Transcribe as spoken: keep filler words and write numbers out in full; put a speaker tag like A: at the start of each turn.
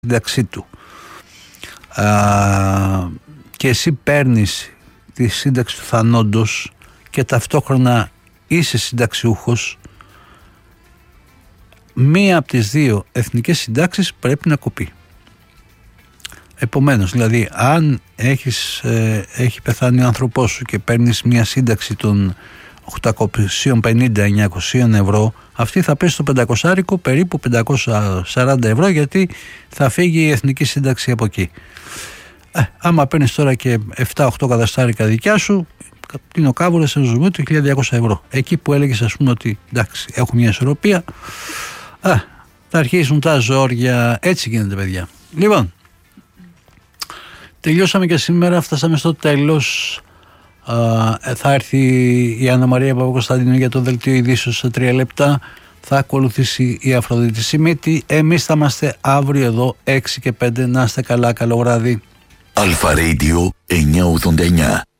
A: σύνταξή του Α, και εσύ παίρνεις τη σύνταξη του θανόντος και ταυτόχρονα είσαι συνταξιούχος, μία από τις δύο εθνικές συντάξεις πρέπει να κοπεί. Επομένως, δηλαδή, αν έχεις, ε, έχει πεθάνει ο άνθρωπός σου και παίρνεις μία σύνταξη των οκτακόσια πενήντα με εννιακόσια ευρώ, αυτή θα πέσει στο πεντακόσια, περίπου πεντακόσια σαράντα ευρώ, γιατί θα φύγει η εθνική σύνταξη από εκεί. Ε, άμα παίρνεις τώρα και επτά οχτώ καταστάρικα δικιά σου, είναι ο κάβουρας σε ζουμί του χίλια διακόσια ευρώ. Εκεί που έλεγες, ας πούμε, ότι εντάξει, έχω μια ισορροπία, α, θα αρχίσουν τα ζόρια. Έτσι γίνεται, παιδιά. Λοιπόν, τελειώσαμε και σήμερα, φτάσαμε στο τέλος. Α, θα έρθει η Άννα Μαρία Παπακοσταντίνου για το δελτίο ειδήσεων σε τρία λεπτά. Θα ακολουθήσει η Αφροδίτη Σιμίτη. Εμείς θα είμαστε αύριο εδώ έξι και πέντε. Να είστε καλά, καλό βράδυ.
B: Αλφα Radio εννιακόσια ογδόντα εννιά.